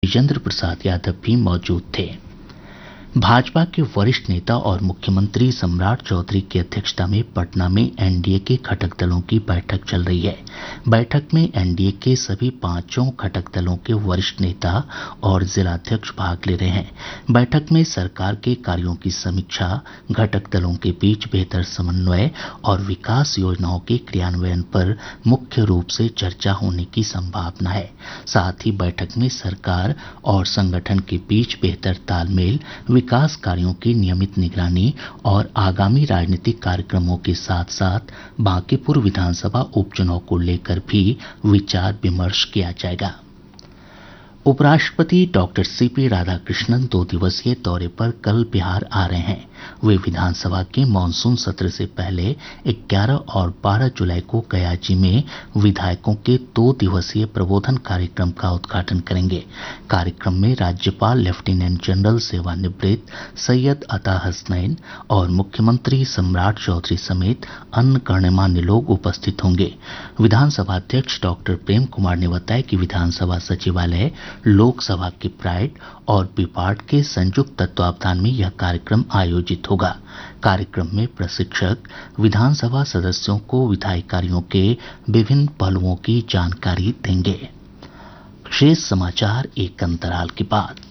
विजेंद्र प्रसाद यादव भी मौजूद थे। भाजपा के वरिष्ठ नेता और मुख्यमंत्री सम्राट चौधरी की अध्यक्षता में पटना में एनडीए के घटक दलों की बैठक चल रही है। बैठक में एनडीए के सभी पांचों घटक दलों के वरिष्ठ नेता और जिलाध्यक्ष भाग ले रहे हैं। बैठक में सरकार के कार्यों की समीक्षा, घटक दलों के बीच बेहतर समन्वय और विकास योजनाओं के क्रियान्वयन पर मुख्य रूप से चर्चा होने की संभावना है। साथ ही बैठक में सरकार और संगठन के बीच बेहतर तालमेल, विकास कार्यों की नियमित निगरानी और आगामी राजनीतिक कार्यक्रमों के साथ साथ बांकीपुर विधानसभा उपचुनाव को लेकर भी विचार विमर्श किया जाएगा। उपराष्ट्रपति डॉक्टर सीपी राधाकृष्णन 2 दिवसीय दौरे पर कल बिहार आ रहे हैं। वे विधानसभा के मानसून सत्र से पहले 11 और 12 जुलाई को गयाजी में विधायकों के 2 दिवसीय प्रबोधन कार्यक्रम का उद्घाटन करेंगे। कार्यक्रम में राज्यपाल लेफ्टिनेंट जनरल सेवानिवृत्त सैयद अता हसनैन और मुख्यमंत्री सम्राट चौधरी समेत अन्य गणमान्य लोग उपस्थित होंगे। विधानसभा अध्यक्ष डॉक्टर प्रेम कुमार ने बताया कि विधानसभा सचिवालय, लोकसभा के प्राइड और बिपार्ट के संयुक्त तत्वावधान में यह कार्यक्रम आयोजित होगा। कार्यक्रम में प्रशिक्षक विधानसभा सदस्यों को विधायी कार्यों के विभिन्न पहलुओं की जानकारी देंगे। शेष समाचार एक अंतराल के बाद।